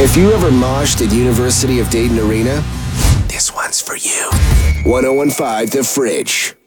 If you ever moshed at University of Dayton Arena, this one's for you. 1015 The Fridge.